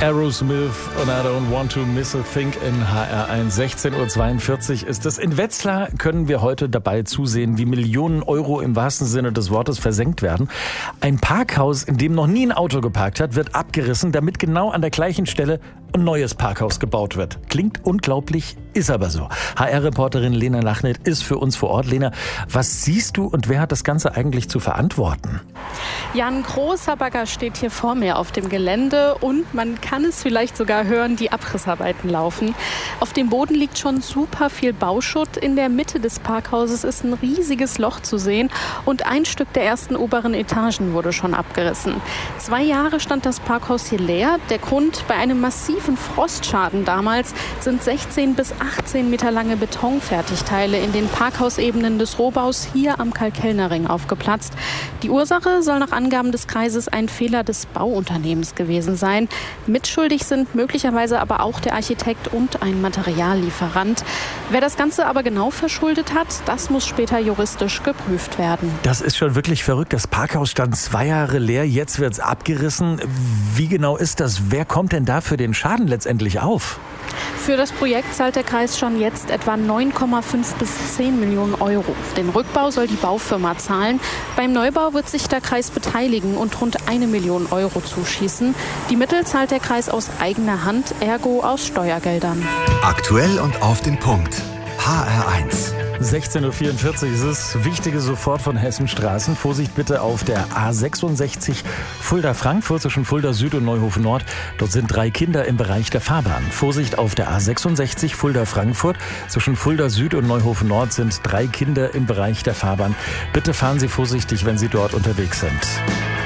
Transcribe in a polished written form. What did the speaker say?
Aerosmith und I don't want to miss a thing in HR1. 16.42 Uhr ist es. In Wetzlar können wir heute dabei zusehen, wie Millionen Euro im wahrsten Sinne des Wortes versenkt werden. Ein Parkhaus, in dem noch nie ein Auto geparkt hat, wird abgerissen, damit genau an der gleichen Stelle ein neues Parkhaus gebaut wird. Klingt unglaublich, ist aber so. HR-Reporterin Lena Lachnet ist für uns vor Ort. Lena, was siehst du und wer hat das Ganze eigentlich zu verantworten? Ja, ein großer Bagger steht hier vor mir auf dem Gelände und man kann es vielleicht sogar hören, die Abrissarbeiten laufen. Auf dem Boden liegt schon super viel Bauschutt. In der Mitte des Parkhauses ist ein riesiges Loch zu sehen und ein Stück der ersten oberen Etagen wurde schon abgerissen. 2 Jahre stand das Parkhaus hier leer. Der Grund: bei einem massiven Frostschaden damals sind 16 bis 18 Meter lange Betonfertigteile in den Parkhausebenen des Rohbaus hier am Karl-Kellner-Ring aufgeplatzt. Die Ursache soll nach Angaben des Kreises ein Fehler des Bauunternehmens gewesen sein. Mitschuldig sind möglicherweise aber auch der Architekt und ein Materiallieferant. Wer das Ganze aber genau verschuldet hat, das muss später juristisch geprüft werden. Das ist schon wirklich verrückt. Das Parkhaus stand 2 Jahre leer, jetzt wird es abgerissen. Wie genau ist das? Wer kommt denn da für den Schaden letztendlich auf? Für das Projekt zahlt der Kreis schon jetzt etwa 9,5 bis 10 Millionen Euro. Den Rückbau soll die Baufirma zahlen. Beim Neubau wird sich der Kreis beteiligen und rund 1 Million Euro zuschießen. Die Mittel zahlt der Kreis aus eigener Hand, ergo aus Steuergeldern. Aktuell und auf den Punkt. HR1. 16.44 Uhr ist es. Wichtige sofort von Hessenstraßen. Vorsicht bitte auf der A66 Fulda-Frankfurt zwischen Fulda Süd und Neuhofen Nord. Dort sind 3 Kinder im Bereich der Fahrbahn. Vorsicht auf der A66 Fulda-Frankfurt zwischen Fulda Süd und Neuhofen Nord sind 3 Kinder im Bereich der Fahrbahn. Bitte fahren Sie vorsichtig, wenn Sie dort unterwegs sind.